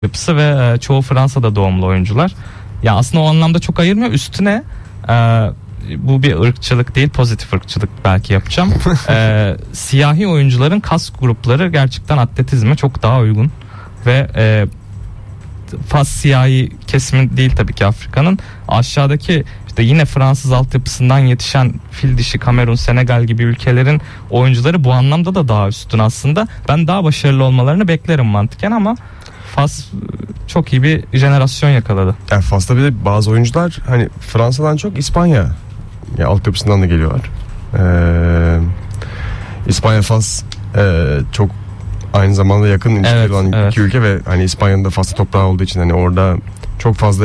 yapısı ve çoğu Fransa'da doğumlu oyuncular. Ya aslında o anlamda çok ayırmıyor. Üstüne bu bir ırkçılık değil, pozitif ırkçılık belki yapacağım. Siyahi oyuncuların kas grupları gerçekten atletizme çok daha uygun ve Fas siyahi kesimi değil tabii ki Afrika'nın. Aşağıdaki işte yine Fransız altyapısından yetişen fil dişi Kamerun, Senegal gibi ülkelerin oyuncuları bu anlamda da daha üstün aslında. Ben daha başarılı olmalarını beklerim mantıken ama Fas çok iyi bir jenerasyon yakaladı. Yani Fas'ta bir de bazı oyuncular hani Fransa'dan çok İspanya altyapısından da geliyorlar. İspanya, Fas çok aynı zamanda yakın ilişkileri olan iki ülke ve hani İspanya'nın da Fas'ta toprağı olduğu için hani orada çok fazla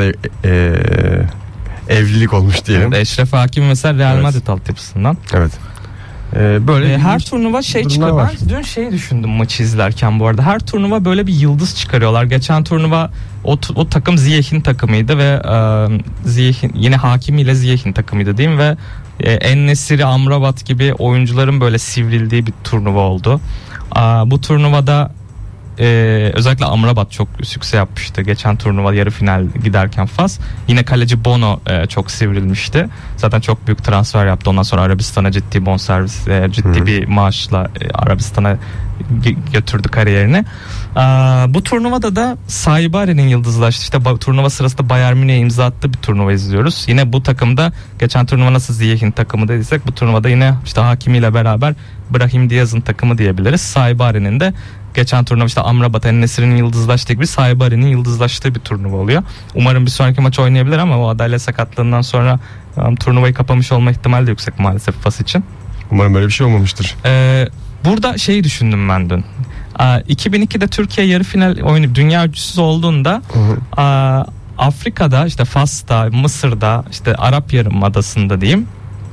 evlilik olmuş diyelim. Evet, Eşref Hakimi mesela Real Madrid altyapısından. Evet. Böyle her turnuva çıkıyor. Ben dün şeyi düşündüm maçı izlerken bu arada. Her turnuva böyle bir yıldız çıkarıyorlar. Geçen turnuva o takım Ziyech'in takımıydı ve Ziyech'in yine Hakimi ile Ziyech'in takımıydı diyeyim ve En-Nesyri, Amrabat gibi oyuncuların böyle sivrildiği bir turnuva oldu. Bu turnuvada özellikle Amrabat çok sükse yapmıştı. Geçen turnuva yarı final giderken Fas. Yine kaleci Bono çok sivrilmişti. Zaten çok büyük transfer yaptı. Ondan sonra Arabistan'a ciddi bonservis, ciddi bir maaşla Arabistan'a götürdü kariyerini. Bu turnuvada da Saibari'nin yıldızlaştı. İşte turnuva sırasında Bayern Münih'e imza attığı bir turnuva izliyoruz. Yine bu takımda geçen turnuva nasıl Ziyech'in takımı dediysek bu turnuvada yine işte Hakimi ile beraber Brahim Diaz'ın takımı diyebiliriz. Saibari'nin de geçen turnuva işte Amrabat, En-Nesyri'nin yıldızlaştığı gibi Saibari'nin yıldızlaştığı bir turnuva oluyor. Umarım bir sonraki maç oynayabilir ama o adalet sakatlığından sonra turnuvayı kapamış olma ihtimali de yüksek maalesef Fas için. Umarım böyle bir şey olmamıştır. Burada şeyi düşündüm ben dün. 2002'de Türkiye yarı final oynayıp dünya üçüncüsü olduğunda Afrika'da işte Fas'ta, Mısır'da işte Arap Yarımadası'nda diyeyim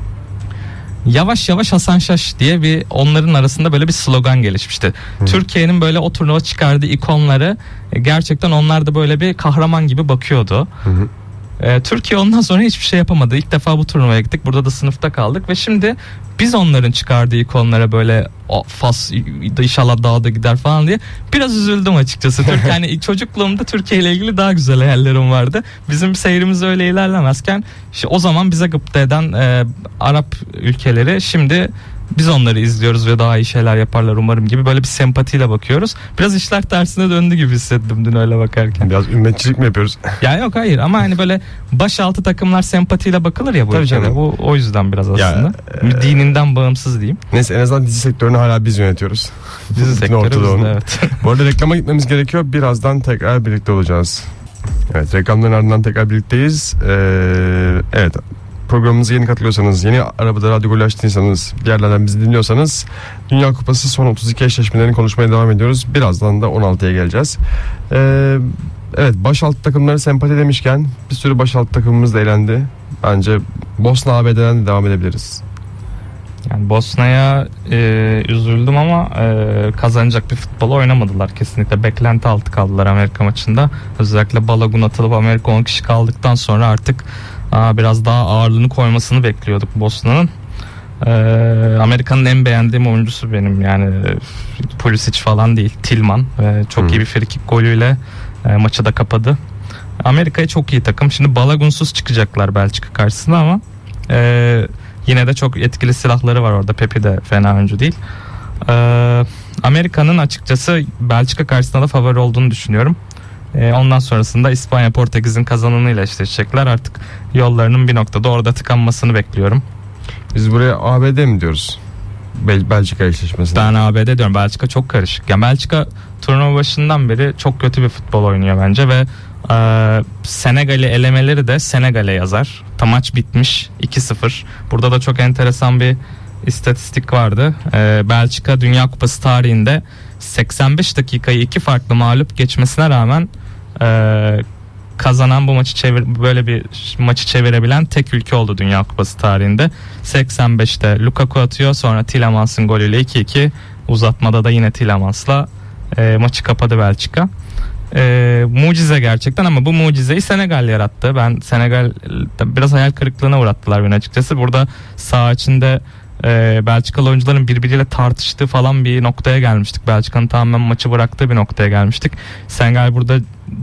yavaş yavaş Hasan Şaş diye bir onların arasında böyle bir slogan gelişmişti. Türkiye'nin böyle o turnuva çıkardığı ikonları gerçekten onlar da böyle bir kahraman gibi bakıyordu. Türkiye ondan sonra hiçbir şey yapamadı. İlk defa bu turnuvaya gittik. Burada da sınıfta kaldık ve şimdi biz onların çıkardığı ikonlara böyle Fas inşallah daha da gider falan diye biraz üzüldüm açıkçası. Yani çocukluğumda Türkiye ile ilgili daha güzel hayallerim vardı. Bizim seyrimiz öyle ilerlemezken işte o zaman bize gıpta eden Arap ülkeleri şimdi biz onları izliyoruz ve daha iyi şeyler yaparlar umarım gibi böyle bir sempatiyle bakıyoruz. Biraz işler tersine döndü gibi hissettim dün öyle bakarken. Biraz ümmetçilik mi yapıyoruz? Yani yok hayır ama hani böyle başaltı takımlar sempatiyle bakılır ya bu ülkede. Bu o yüzden biraz aslında. Dininden bağımsız diyeyim. Neyse en azından dizi sektörünü hala biz yönetiyoruz. Dizi sektörü evet. Bu arada reklama gitmemiz gerekiyor. Birazdan tekrar birlikte olacağız. Evet, reklamların ardından tekrar birlikteyiz. Evet. Programımıza yeni katılıyorsanız, yeni arabada Radyo Golü açtıysanız, bir yerlerden bizi dinliyorsanız Dünya Kupası son 32 eşleşmelerini konuşmaya devam ediyoruz. Birazdan da 16'ya geleceğiz. Evet, başaltı takımları sempati demişken bir sürü başaltı takımımız da elendi. Bence Bosna ABD'den de devam edebiliriz. Yani Bosna'ya üzüldüm ama kazanacak bir futbol oynamadılar kesinlikle. Beklenti altı kaldılar Amerika maçında. Özellikle Balogun atılıp Amerika 10 kişi kaldıktan sonra artık biraz daha ağırlığını koymasını bekliyorduk Bosna'nın. Amerika'nın en beğendiğim oyuncusu benim yani Pulisic falan değil, Tillman. Çok iyi bir frikik golüyle maçı da kapadı. Amerika'ya çok iyi takım. Şimdi Balogunsuz çıkacaklar Belçika karşısında ama yine de çok etkili silahları var orada. Pepi de fena oyuncu değil. Amerika'nın açıkçası Belçika karşısında da favori olduğunu düşünüyorum. Ondan sonrasında İspanya Portekiz'in kazananıyla eşleşecekler. Artık yollarının bir noktada orada tıkanmasını bekliyorum. Biz buraya ABD mi diyoruz? Belçika eşleşmesine. Ben ABD diyorum. Belçika çok karışık. Yani Belçika turnuva başından beri çok kötü bir futbol oynuyor bence ve Senegal'i elemeleri de Senegal'e yazar. Maç bitmiş 2-0. Burada da çok enteresan bir istatistik vardı. Belçika Dünya Kupası tarihinde 85 dakikayı iki farklı mağlup geçmesine rağmen kazanan bu maçı böyle bir maçı çevirebilen tek ülke oldu Dünya Kupası tarihinde. 85'te Lukaku atıyor, sonra Tillemans'ın golüyle 2-2, uzatmada da yine Tillemans'la maçı kapadı Belçika. Mucize gerçekten ama bu mucizeyi Senegal yarattı. Ben Senegal biraz hayal kırıklığına uğrattılar beni açıkçası. Burada saha içinde Belçikalı oyuncuların birbiriyle tartıştığı falan bir noktaya gelmiştik. Belçika'nın tamamen maçı bıraktığı bir noktaya gelmiştik. Senegal burada